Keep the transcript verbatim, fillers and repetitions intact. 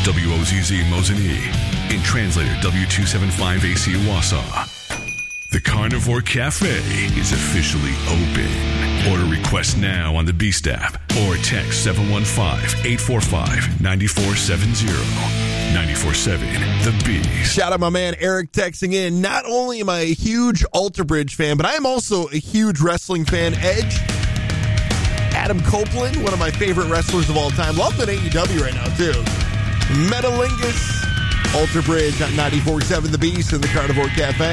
W O Z Z Mosinee. In translator W two seventy-five A C Wausau. The Carnivore Cafe is officially open. Order requests now on the Beast app or text seven one five, eight four five, nine four seven zero. ninety-four point seven The Beast. Shout out my man Eric texting in. Not only am I a huge Alter Bridge fan, but I am also a huge wrestling fan. Edge, Adam Copeland, one of my favorite wrestlers of all time. Love in A E W right now, too. Metalingus, Alter Bridge on ninety-four point seven The Beast and the Carnivore Cafe.